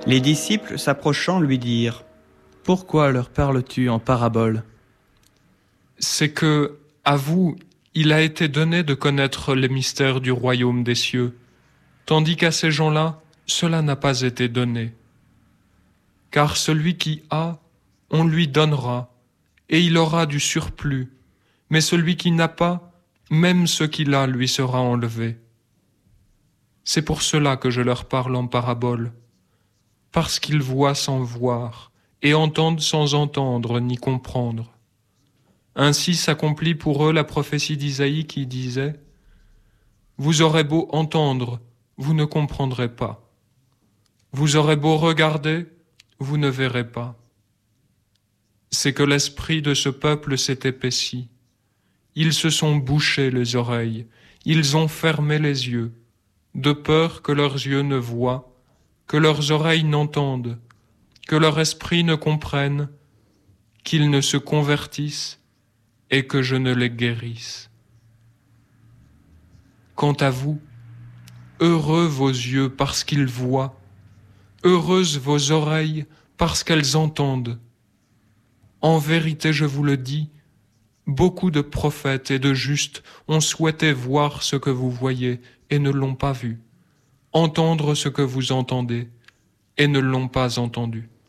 Les disciples s'approchant lui dirent : « Pourquoi leur parles-tu en parabole ? » C'est que, à vous, il a été donné de connaître les mystères du royaume des cieux, tandis qu'à ces gens-là, cela n'a pas été donné. Car celui qui a, on lui donnera, et il aura du surplus, mais celui qui n'a pas, même ce qu'il a lui sera enlevé. C'est pour cela que je leur parle en parabole, parce qu'ils voient sans voir, et entendent sans entendre ni comprendre. Ainsi s'accomplit pour eux la prophétie d'Isaïe qui disait : « Vous aurez beau entendre, vous ne comprendrez pas. Vous aurez beau regarder, vous ne verrez pas. » C'est que l'esprit de ce peuple s'est épaissi. Ils se sont bouchés les oreilles, ils ont fermé les yeux, de peur que leurs yeux ne voient, que leurs oreilles n'entendent, que leur esprit ne comprenne, qu'ils ne se convertissent et que je ne les guérisse. Quant à vous, heureux vos yeux parce qu'ils voient, heureuses vos oreilles parce qu'elles entendent. En vérité, je vous le dis, beaucoup de prophètes et de justes ont souhaité voir ce que vous voyez et ne l'ont pas vu, entendre ce que vous entendez et ne l'ont pas entendu.